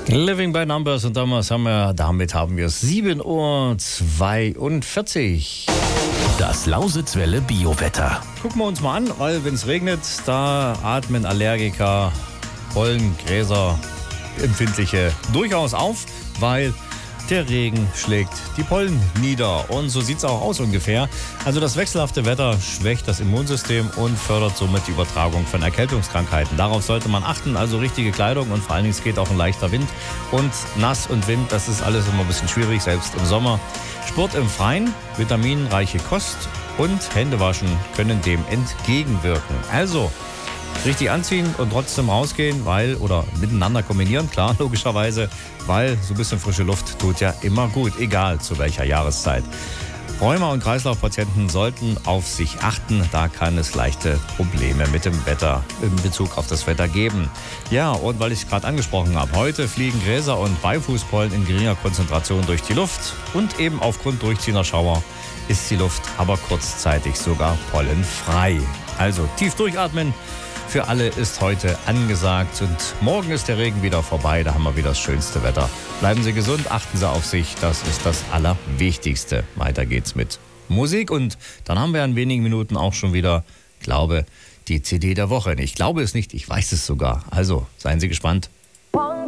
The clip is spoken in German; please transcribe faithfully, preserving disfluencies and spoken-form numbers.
Living by Numbers und damals haben wir, damit haben wir sieben Uhr zweiundvierzig. Das Lausitzwelle Biowetter. Gucken wir uns mal an, weil wenn es regnet, da atmen Allergiker, Pollen, Gräser, Empfindliche durchaus auf, weil der Regen schlägt die Pollen nieder. Und so sieht es auch aus ungefähr. Also das wechselhafte Wetter schwächt das Immunsystem und fördert somit die Übertragung von Erkältungskrankheiten. Darauf sollte man achten, also richtige Kleidung und vor allen Dingen es geht auch ein leichter Wind. Und nass und Wind, das ist alles immer ein bisschen schwierig, selbst im Sommer. Sport im Freien, vitaminreiche Kost und Händewaschen können dem entgegenwirken. Also richtig anziehen und trotzdem rausgehen, weil, oder miteinander kombinieren, klar, logischerweise, weil so ein bisschen frische Luft tut ja immer gut, egal zu welcher Jahreszeit. Rheuma- und Kreislaufpatienten sollten auf sich achten, da kann es leichte Probleme mit dem Wetter in Bezug auf das Wetter geben. Ja, und weil ich es gerade angesprochen habe, heute fliegen Gräser und Beifußpollen in geringer Konzentration durch die Luft und eben aufgrund durchziehender Schauer ist die Luft aber kurzzeitig sogar pollenfrei. Also tief durchatmen. Für alle ist heute angesagt und morgen ist der Regen wieder vorbei, da haben wir wieder das schönste Wetter. Bleiben Sie gesund, achten Sie auf sich, das ist das Allerwichtigste. Weiter geht's mit Musik und dann haben wir in wenigen Minuten auch schon wieder, glaube, die C D der Woche. Ich glaube es nicht, ich weiß es sogar. Also, seien Sie gespannt.